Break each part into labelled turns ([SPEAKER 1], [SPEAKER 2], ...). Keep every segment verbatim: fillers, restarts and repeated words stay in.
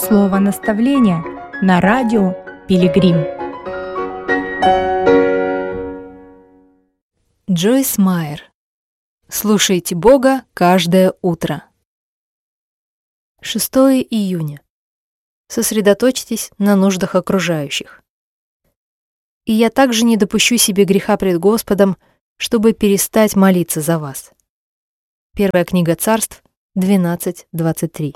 [SPEAKER 1] Слово наставления на радио Пилигрим.
[SPEAKER 2] Джойс Майер. Слушайте Бога каждое утро. шестого июня. Сосредоточьтесь на нуждах окружающих. И я также не допущу себе греха пред Господом, чтобы перестать молиться за вас. Первая книга Царств, двенадцать двадцать три.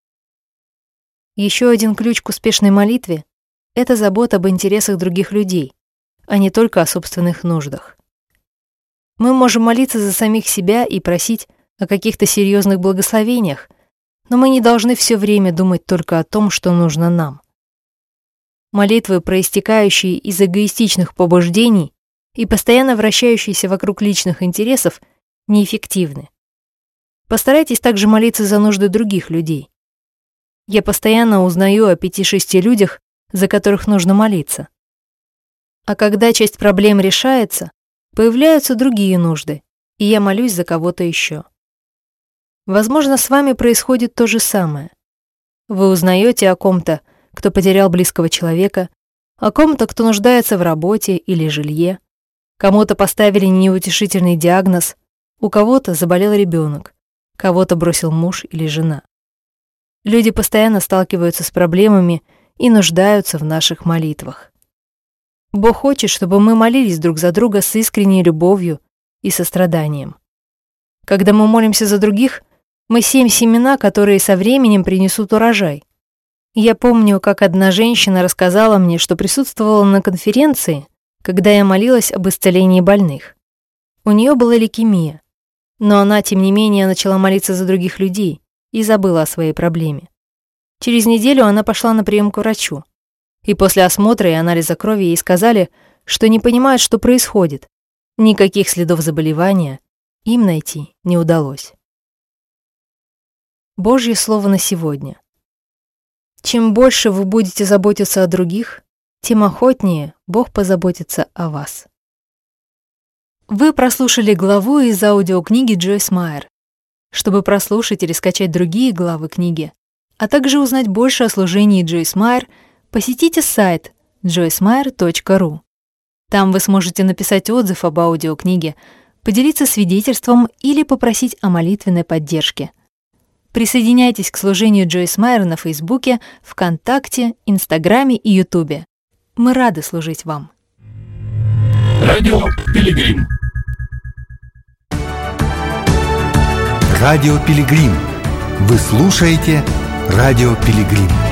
[SPEAKER 2] Еще один ключ к успешной молитве — это забота об интересах других людей, а не только о собственных нуждах. Мы можем молиться за самих себя и просить о каких-то серьезных благословениях, но мы не должны все время думать только о том, что нужно нам. Молитвы, проистекающие из эгоистичных побуждений и постоянно вращающиеся вокруг личных интересов, неэффективны. Постарайтесь также молиться за нужды других людей. Я постоянно узнаю о пяти-шести людях, за которых нужно молиться. А когда часть проблем решается, появляются другие нужды, и я молюсь за кого-то еще. Возможно, с вами происходит то же самое. Вы узнаете о ком-то, кто потерял близкого человека, о ком-то, кто нуждается в работе или жилье, кому-то поставили неутешительный диагноз, у кого-то заболел ребенок, кого-то бросил муж или жена. Люди постоянно сталкиваются с проблемами и нуждаются в наших молитвах. Бог хочет, чтобы мы молились друг за друга с искренней любовью и состраданием. Когда мы молимся за других, мы сеем семена, которые со временем принесут урожай. Я помню, как одна женщина рассказала мне, что присутствовала на конференции, когда я молилась об исцелении больных. У нее была лейкемия, но она, тем не менее, начала молиться за других людей и забыла о своей проблеме. Через неделю она пошла на прием к врачу, и после осмотра и анализа крови ей сказали, что не понимают, что происходит. Никаких следов заболевания им найти не удалось. Божье слово на сегодня. Чем больше вы будете заботиться о других, тем охотнее Бог позаботится о вас. Вы прослушали главу из аудиокниги Джойс Майер. Чтобы прослушать или скачать другие главы книги, а также узнать больше о служении Джойс Майер, посетите сайт джойс майер точка ру. Там вы сможете написать отзыв об аудиокниге, поделиться свидетельством или попросить о молитвенной поддержке. Присоединяйтесь к служению Джойс Майер на Фейсбуке, ВКонтакте, Инстаграме и Ютубе. Мы рады служить вам.
[SPEAKER 3] Радио Пилигрим.
[SPEAKER 4] Радио Пилигрим. Вы слушаете Радио Пилигрим.